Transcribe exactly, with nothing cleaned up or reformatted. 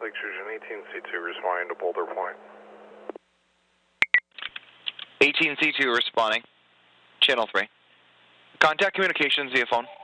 Lake Fusion eighteen C two responding to Boulder Point. eighteen C two responding. Channel three. Contact communications via phone.